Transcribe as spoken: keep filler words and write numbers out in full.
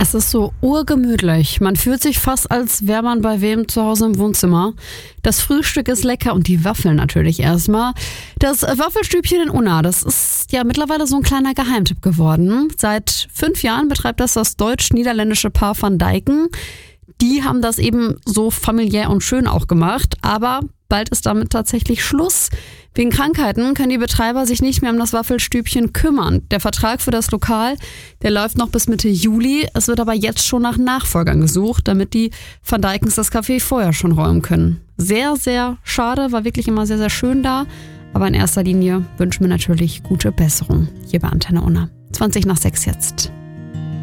Es ist so urgemütlich. Man fühlt sich fast, als wäre man bei wem zu Hause im Wohnzimmer. Das Frühstück ist lecker und die Waffeln natürlich erstmal. Das Waffelstübchen in Unna, das ist ja mittlerweile so ein kleiner Geheimtipp geworden. Seit fünf Jahren betreibt das das deutsch-niederländische Paar Van Dijken. Die haben das eben so familiär und schön auch gemacht, aber bald ist damit tatsächlich Schluss. Wegen Krankheiten können die Betreiber sich nicht mehr um das Waffelstübchen kümmern. Der Vertrag für das Lokal, der läuft noch bis Mitte Juli. Es wird aber jetzt schon nach Nachfolgern gesucht, damit die Van Dijkens das Café vorher schon räumen können. Sehr, sehr schade, war wirklich immer sehr, sehr schön da. Aber in erster Linie wünschen wir natürlich gute Besserung hier bei Antenne Unna. zwanzig nach sechs jetzt.